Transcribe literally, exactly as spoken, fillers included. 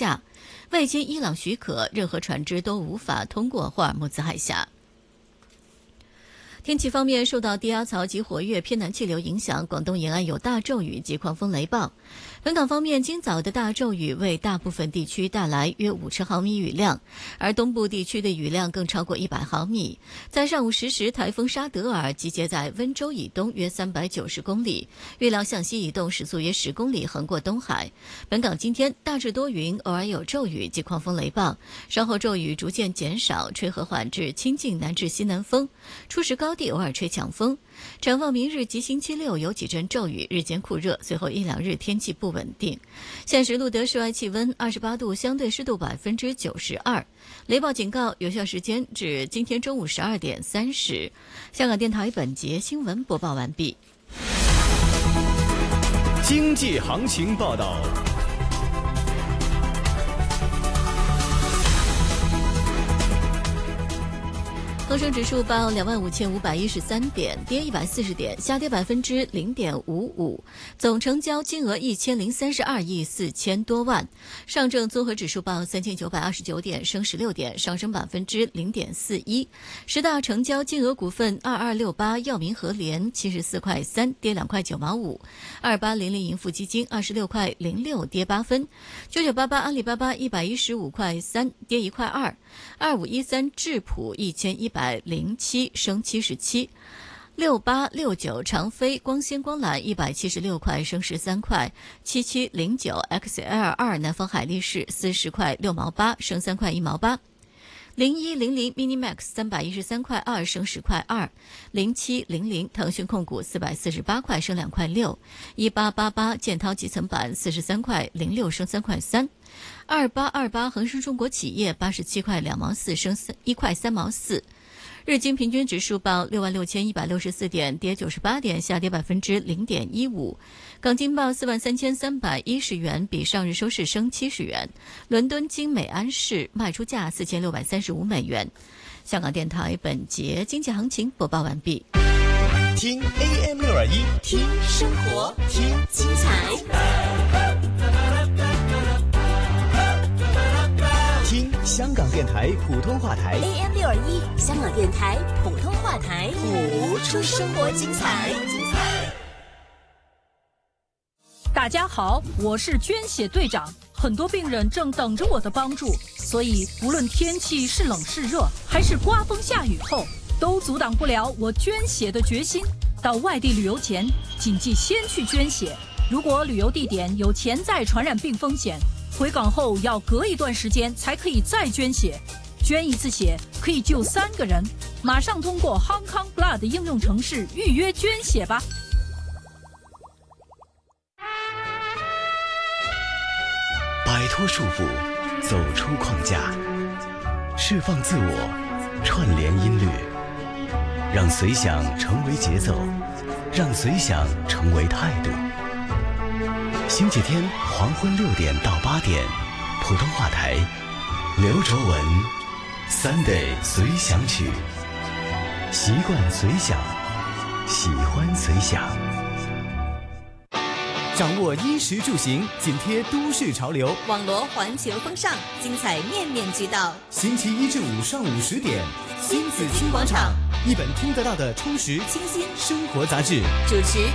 下，未经伊朗许可，任何船只都无法通过霍尔木兹海峡。天气方面，受到低压槽及活跃偏南气流影响，广东沿岸有大骤雨及狂风雷暴。本港方面，今早的大骤雨为大部分地区带来约五十毫米雨量，而东部地区的雨量更超过一百毫米。在上午十时，台风沙德尔集结在温州以东约三百九十公里，预料向西移动，时速约十公里，横过东海。本港今天大致多云，偶尔有骤雨及狂风雷暴，稍后骤雨逐渐减少，吹和缓至清劲南至西南风，初时高地偶尔吹强风。展望明日及星期六有几阵骤雨，日间酷热，随后一两日天气不稳定。现时录得室外气温二十八度，相对湿度百分之九十二。雷暴警告有效时间至今天中午十二点三十。香港电台本节新闻播报完毕。 经济行情报道。 恒生指数报两万五千五百一十三点，跌一百四十点，下跌百分之零点五五，总成交金额一千零三十二亿四千多万。上证综合指数报三千九百二十九点，升十六点，上升百分之零点四一。十大成交金额股份：二二六八药明和联七十四块三，跌两块九毛五；二八零零盈富基金二十六块零六，跌八分；九九八八阿里巴巴一百一十五块三，跌一块二；二五一三智普一千一百零七，升七十七；六八六九长飞光纤光缆一百七十六块，升十三块；七七零九 X L 二南方海力士四十块六毛八，升三块一毛八；零一零零 Minimax 三百一十三块二，升十块二；零七零零腾讯控股四百四十八块，升两块六；一八八八建滔集层板四十三块零六，升三块三；二八二八恒生中国企业八十七块两毛四，升一块三毛四。日经平均指数报六万六千一百六十四点，跌九十八点，下跌百分之零点一五。港金报四万三千三百一十元，比上日收市升七十元。伦敦金每安士卖出价四千六百三十五美元。香港电台本节经济行情播报完毕。 听 A M 六二一， 听生活，听精彩。 听香港电台普通话台 A M 六二一，香港电台普通话台， 谱出生活精彩。 大家好，我是捐血队长，很多病人正等着我的帮助，所以无论天气是冷是热，还是刮风下雨后，都阻挡不了我捐血的决心。到外地旅游前，谨记先去捐血。如果旅游地点有潜在传染病风险，回港后要隔一段时间才可以再捐血。捐一次血可以救三个人，马上通过 Hong Kong Blood 应用程式预约捐血吧。 摆脱束缚，走出框架，释放自我，串联音律，让随想成为节奏，让随想成为态度。星期天黄昏六点到八点，普通话台，刘卓文 Sunday 随想曲，习惯随想，喜欢随想。掌握衣食住行，紧贴都市潮流， 网罗环球风尚，精彩面面俱到。 星期一至五上午十点， 新紫金广场， 一本听得到的充实清新生活杂志。 主持